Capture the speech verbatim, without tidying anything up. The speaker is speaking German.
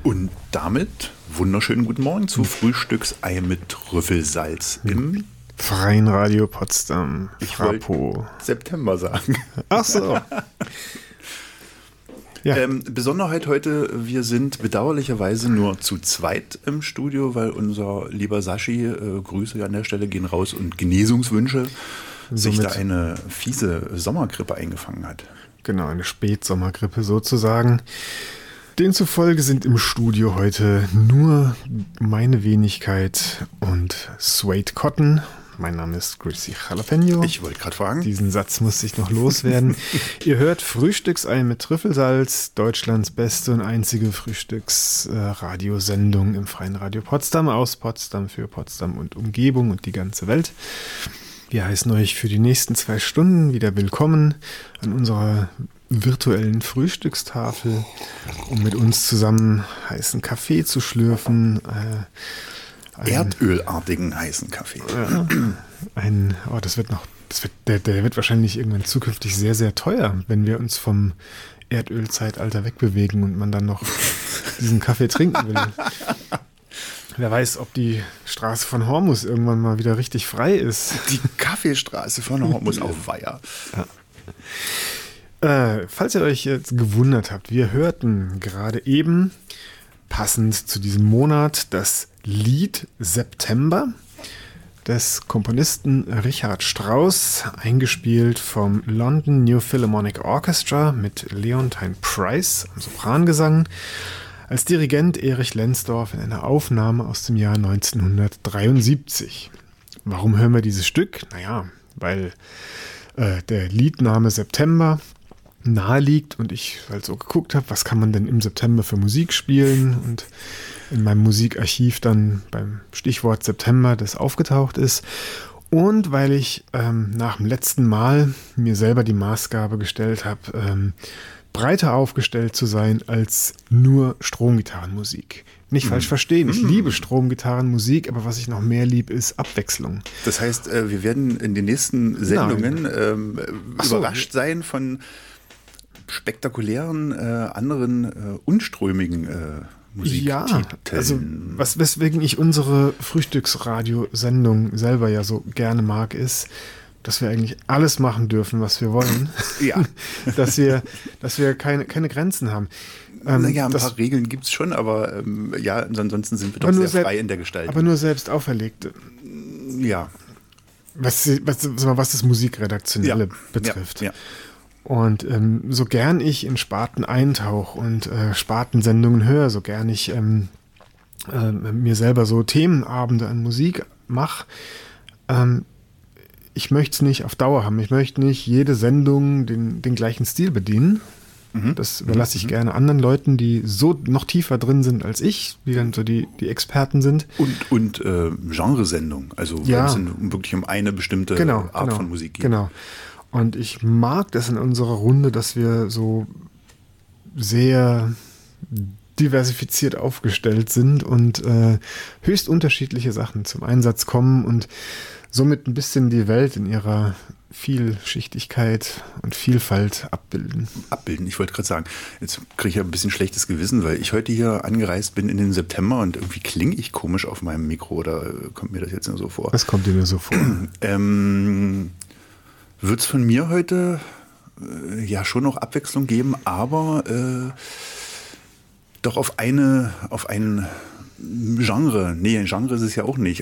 Und damit wunderschönen guten Morgen zu Frühstücksei mit Trüffelsalz im Freien Radio Potsdam. Ich wollte September sagen. Ach so. Ja. Ähm, Besonderheit heute, wir sind bedauerlicherweise nur zu zweit im Studio, weil unser lieber Sashi, äh, Grüße an der Stelle gehen raus und Genesungswünsche, sich da eine fiese Sommergrippe eingefangen hat. Genau, eine Spätsommergrippe sozusagen. Demzufolge sind im Studio heute nur meine Wenigkeit und Suede Cotton. Mein Name ist Chrissy Jalapeno. Ich wollte gerade fragen. Diesen Satz musste ich noch loswerden. Ihr hört Frühstücksei mit Trüffelsalz, Deutschlands beste und einzige Frühstücksradiosendung im Freien Radio Potsdam, aus Potsdam für Potsdam und Umgebung und die ganze Welt. Wir heißen euch für die nächsten zwei Stunden wieder willkommen an unserer virtuellen Frühstückstafel, um mit uns zusammen heißen Kaffee zu schlürfen. Äh, ein, Erdölartigen heißen Kaffee. Ja, ein, oh, das wird noch, das wird, der, der wird wahrscheinlich irgendwann zukünftig sehr, sehr teuer, wenn wir uns vom Erdölzeitalter wegbewegen und man dann noch diesen Kaffee trinken will. Wer weiß, ob die Straße von Hormus irgendwann mal wieder richtig frei ist. Die Kaffeestraße von Hormus auf Weiher. Ja. Äh, falls ihr euch jetzt gewundert habt, wir hörten gerade eben, passend zu diesem Monat, das Lied September des Komponisten Richard Strauss, eingespielt vom London New Philharmonic Orchestra mit Leontine Price am Soprangesang, als Dirigent Erich Lenzdorf in einer Aufnahme aus dem Jahr neunzehnhundertdreiundsiebzig. Warum hören wir dieses Stück? Naja, weil äh, der Liedname September nahe liegt und ich halt so geguckt habe, was kann man denn im September für Musik spielen, und in meinem Musikarchiv dann beim Stichwort September das aufgetaucht ist, und weil ich ähm, nach dem letzten Mal mir selber die Maßgabe gestellt habe, ähm, breiter aufgestellt zu sein als nur Stromgitarrenmusik. Nicht falsch verstehen, ich liebe Stromgitarrenmusik, aber was ich noch mehr liebe, ist Abwechslung. Das heißt, wir werden in den nächsten Sendungen ähm, so. überrascht sein von spektakulären, äh, anderen, äh, unströmigen äh, Musiktiteln. Ja, also was, weswegen ich unsere Frühstücksradiosendung selber ja so gerne mag, ist, dass wir eigentlich alles machen dürfen, was wir wollen. Ja. dass wir, dass wir keine, keine Grenzen haben. Ähm, naja, ein paar Regeln gibt es schon, aber ähm, ja, ansonsten sind wir doch sehr frei in der Gestaltung. Aber nur selbst auferlegte. Ja. Was, was, was das Musikredaktionelle ja. betrifft. Ja. Ja. Und ähm, so gern ich in Sparten eintauche und äh, Spartensendungen höre, so gern ich ähm, äh, mir selber so Themenabende an Musik mache, ähm, ich möchte es nicht auf Dauer haben. Ich möchte nicht jede Sendung den, den gleichen Stil bedienen. Mhm. Das überlasse ich mhm. gerne anderen Leuten, die so noch tiefer drin sind als ich, die dann so die, die Experten sind. Und, und äh, Genresendung, also ja. wenn es wirklich um eine bestimmte genau, Art genau, von Musik geht. Genau. Und ich mag das in unserer Runde, dass wir so sehr diversifiziert aufgestellt sind und äh, höchst unterschiedliche Sachen zum Einsatz kommen und somit ein bisschen die Welt in ihrer Vielschichtigkeit und Vielfalt abbilden. Abbilden, ich wollte gerade sagen, jetzt kriege ich ja ein bisschen schlechtes Gewissen, weil ich heute hier angereist bin in den September und irgendwie klinge ich komisch auf meinem Mikro, oder kommt mir das jetzt nur so vor? Das kommt dir nur so vor. ähm... Wird es von mir heute äh, ja schon noch Abwechslung geben, aber äh, doch auf eine, auf ein Genre. Nee, ein Genre ist es ja auch nicht.